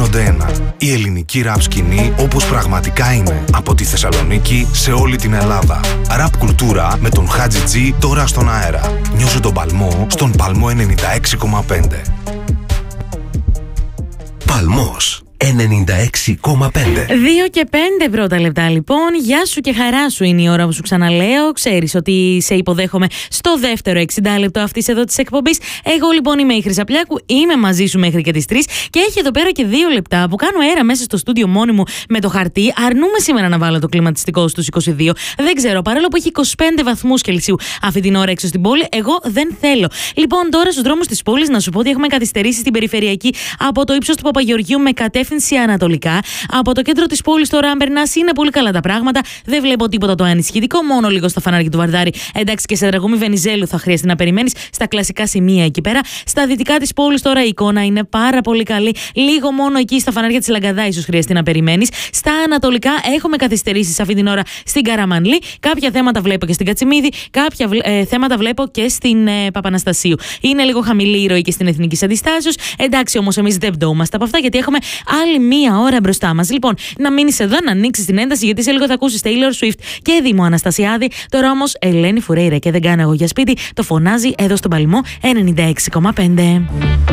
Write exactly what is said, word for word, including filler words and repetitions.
ογδόντα ένα. Η ελληνική ραπ σκηνή όπως πραγματικά είναι. Από τη Θεσσαλονίκη σε όλη την Ελλάδα. Ραπ κουλτούρα με τον Χάτζι Τζι τώρα στον αέρα. Νιώσε τον παλμό στον Παλμό ενενήντα έξι κόμμα πέντε. Παλμός ενενήντα έξι κόμμα πέντε. δύο και πέντε πρώτα λεπτά λοιπόν. Γεια σου και χαρά σου είναι η ώρα που σου ξαναλέω. Ξέρεις ότι σε υποδέχομαι στο δεύτερο εξήντα λεπτό αυτής εδώ της εκπομπής. Εγώ λοιπόν είμαι η Χρυσαπλιάκου, είμαι μαζί σου μέχρι και τις τρεις και έχει εδώ πέρα και δύο λεπτά που κάνω αέρα μέσα στο στούντιο μόνη μου με το χαρτί. Αρνούμε σήμερα να βάλω το κλιματιστικό στους είκοσι δύο. Δεν ξέρω, παρόλο που έχει είκοσι πέντε βαθμούς Κελσίου αυτή την ώρα έξω στην πόλη, εγώ δεν θέλω. Λοιπόν, τώρα στους δρόμους της πόλης να σου πω ότι έχουμε καθυστερήσει στην περιφερειακή από το ύψος του Παπαγεωργίου με κατεύθυνση ανατολικά. Από το κέντρο της πόλης τώρα, αν περνάς, είναι πολύ καλά τα πράγματα. Δεν βλέπω τίποτα το ανησυχητικό, μόνο λίγο στα φανάρια του Βαρδάρη. Εντάξει, και σε Δραγούμη Βενιζέλου θα χρειαστεί να περιμένεις στα κλασικά σημεία εκεί πέρα. Στα δυτικά της πόλης τώρα η εικόνα είναι πάρα πολύ καλή. Λίγο μόνο εκεί στα φανάρια της Λαγκαδά ίσως χρειαστεί να περιμένεις. Στα ανατολικά έχουμε καθυστερήσεις αυτή την ώρα στην Καραμανλή. Κάποια θέματα βλέπω και στην Κατσιμίδη. Κάποια ε, θέματα βλέπω και στην ε, Παπαναστασίου. Είναι λίγο χαμηλή η ροή και στην Εθνική Αντιστάσεως. Εντάξει, όμως εμείς δεν πτώμαστε από αυτά γιατί έχουμε άλλη μία ώρα μπροστά μας. Λοιπόν, να μείνεις εδώ, να ανοίξεις την ένταση, γιατί σε λίγο θα ακούσεις Taylor Swift και Δήμο Αναστασιάδη. Τώρα όμως Ελένη Φουρέιρα και δεν κάνω εγώ για σπίτι, το φωνάζει εδώ στον Παλμό ενενήντα έξι κόμμα πέντε.